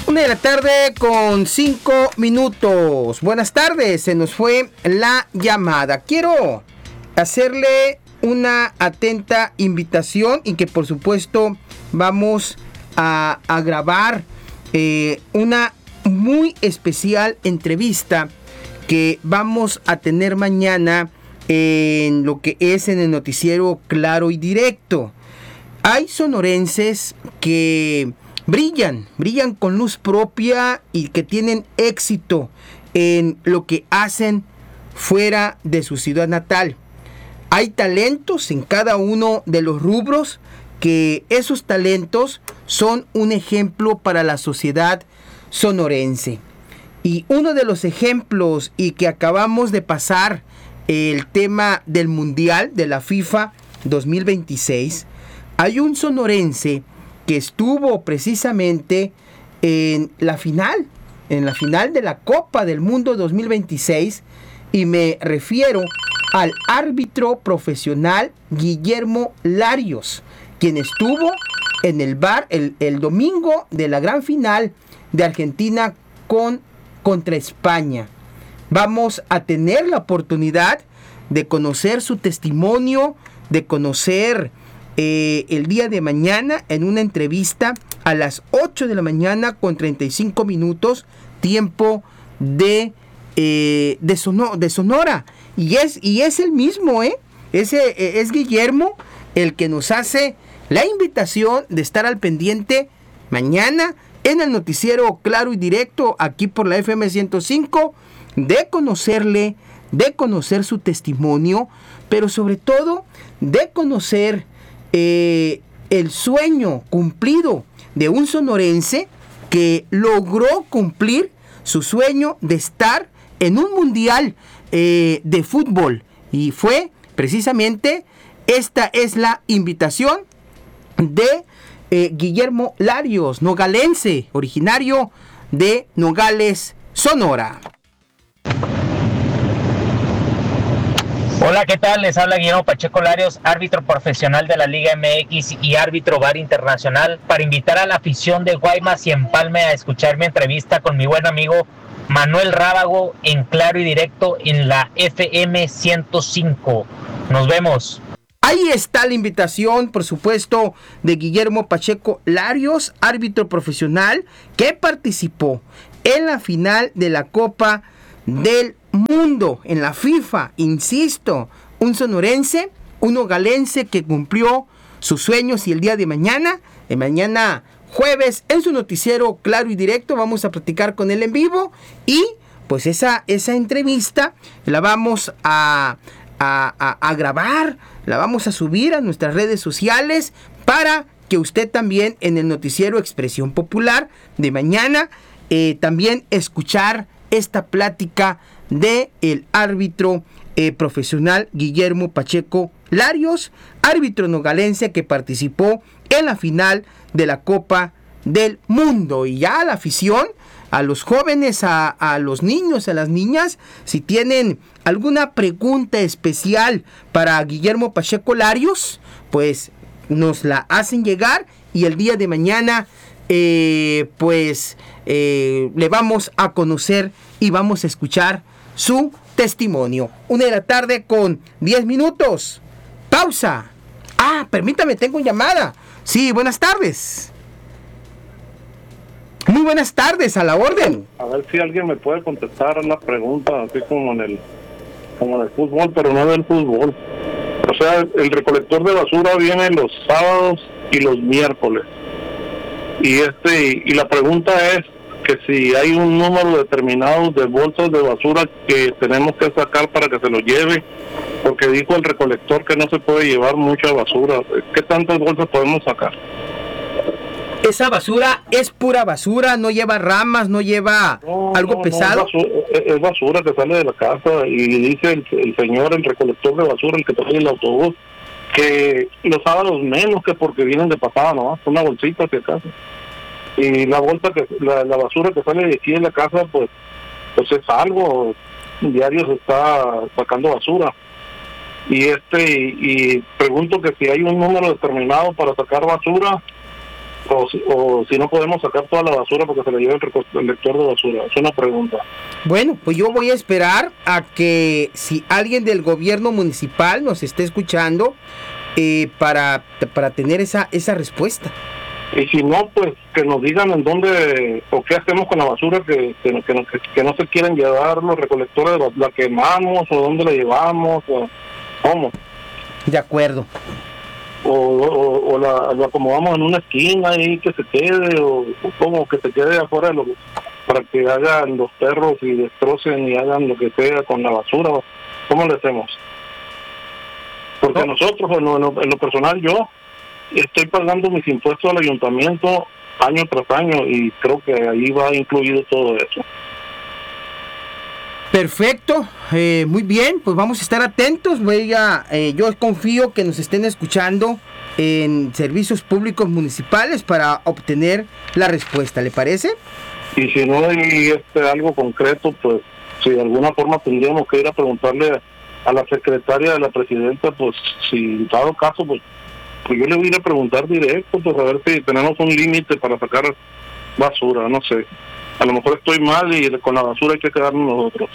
1:05 p.m. Buenas tardes, se nos fue la llamada. Quiero hacerle una atenta invitación y que por supuesto vamos a grabar una muy especial entrevista que vamos a tener mañana en lo que es en el noticiero Claro y Directo. Hay sonorenses que brillan con luz propia y que tienen éxito en lo que hacen fuera de su ciudad natal. Hay talentos en cada uno de los rubros que esos talentos son un ejemplo para la sociedad sonorense. Y uno de los ejemplos, y que acabamos de pasar el tema del Mundial de la FIFA 2026, hay un sonorense que estuvo precisamente en la final de la Copa del Mundo 2026, y me refiero al árbitro profesional Guillermo Larios, quien estuvo en el bar el domingo de la gran final de Argentina contra España. Vamos a tener la oportunidad de conocer su testimonio, de conocer el día de mañana en una entrevista a las 8 de la mañana con 35 minutos, tiempo de Sonora. Y es el mismo, es Guillermo el que nos hace la invitación de estar al pendiente mañana en el noticiero Claro y Directo, aquí por la FM 105, de conocerle, de conocer su testimonio, pero sobre todo de conocer el sueño cumplido de un sonorense que logró cumplir su sueño de estar en un mundial de fútbol. Y fue precisamente, esta es la invitación de Guillermo Larios, nogalense, originario de Nogales, Sonora. Hola, ¿qué tal? Les habla Guillermo Pacheco Larios, árbitro profesional de la Liga MX y árbitro VAR internacional, para invitar a la afición de Guaymas y Empalme a escuchar mi entrevista con mi buen amigo Manuel Rábago en Claro y Directo en la FM 105. Nos vemos. Ahí está la invitación, por supuesto, de Guillermo Pacheco Larios, árbitro profesional que participó en la final de la Copa del Mundo en la FIFA. Insisto, un sonorense, un nogalense que cumplió sus sueños, y el día de mañana jueves, en su noticiero Claro y Directo, vamos a platicar con él en vivo, y pues esa entrevista la vamos a grabar, la vamos a subir a nuestras redes sociales para que usted también en el noticiero Expresión Popular de mañana también escuchar esta plática de el árbitro profesional Guillermo Pacheco Larios, árbitro nogalense que participó en la final de la Copa del Mundo. Y ya a la afición, a los jóvenes, a los niños, a las niñas, si tienen alguna pregunta especial para Guillermo Pacheco Larios, pues nos la hacen llegar, y el día de mañana le vamos a conocer y vamos a escuchar su testimonio. 1:10 p.m. Pausa. Permítame, tengo llamada. Sí, buenas tardes. Muy buenas tardes, a la orden. A ver si alguien me puede contestar la pregunta, así como en el fútbol, pero no del fútbol. O sea, el recolector de basura viene los sábados y los miércoles. Y la pregunta es que si hay un número determinado de bolsas de basura que tenemos que sacar para que se lo lleve, porque dijo el recolector que no se puede llevar mucha basura. ¿Qué tantas bolsas podemos sacar? Esa basura es pura basura, no lleva ramas, no lleva algo pesado. Es basura que sale de la casa, y dice el señor, el recolector de basura, el que trae el autobús, que los sábados menos, que porque vienen de pasada, ¿no? Una bolsita hacia casa. Y la bolsa la basura que sale de aquí de la casa, pues es algo, diario se está sacando basura. Y pregunto que si hay un número determinado para sacar basura, o si no podemos sacar toda la basura porque se la lleva el recolector de basura. Es una pregunta. Bueno, pues yo voy a esperar a que si alguien del gobierno municipal nos esté escuchando para tener esa respuesta. Y si no, pues que nos digan en dónde o qué hacemos con la basura que no se quieren llevar los recolectores, la quemamos o dónde la llevamos o cómo. De acuerdo. O la acomodamos en una esquina ahí que se quede o como que se quede afuera para que hagan los perros y destrocen y hagan lo que sea con la basura. ¿Cómo le hacemos? Porque nosotros, en lo personal, yo estoy pagando mis impuestos al ayuntamiento año tras año y creo que ahí va incluido todo eso. Perfecto, muy bien, pues vamos a estar atentos. Yo confío que nos estén escuchando en servicios públicos municipales para obtener la respuesta, ¿le parece? Y si no hay algo concreto, pues si de alguna forma tendríamos que ir a preguntarle a la secretaria de la presidenta, pues si en dado caso, pues yo le voy a ir a preguntar directo, pues a ver si tenemos un límite para sacar basura, no sé. A lo mejor estoy mal y con la basura hay que quedarnos nosotros.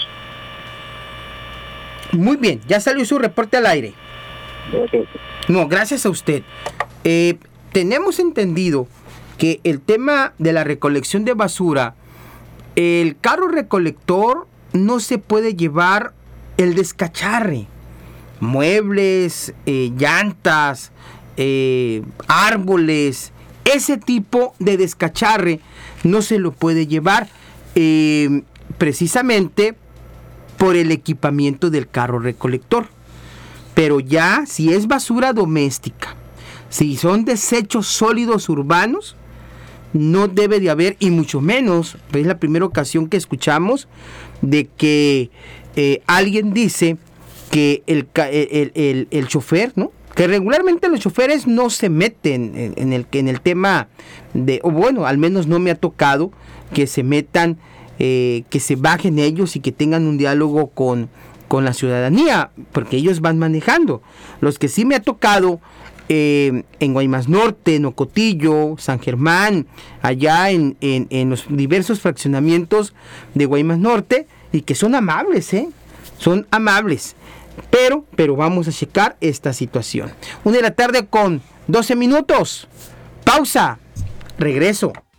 Muy bien, ya salió su reporte al aire. Gracias. No, gracias a usted. Tenemos entendido que el tema de la recolección de basura, el carro recolector no se puede llevar el descacharre. Muebles, llantas, árboles, ese tipo de descacharre no se lo puede llevar precisamente por el equipamiento del carro recolector. Pero ya si es basura doméstica, si son desechos sólidos urbanos, no debe de haber, y mucho menos, es la primera ocasión que escuchamos de que alguien dice que el chofer, ¿no? Que regularmente los choferes no se meten en el tema o bueno, al menos no me ha tocado que se metan, que se bajen ellos y que tengan un diálogo con la ciudadanía, porque ellos van manejando. Los que sí me ha tocado en Guaymas Norte, en Ocotillo, San Germán, allá en los diversos fraccionamientos de Guaymas Norte, y que son amables, son amables. Pero vamos a checar esta situación. 1:00 p.m. con 12 minutos. Pausa. Regreso.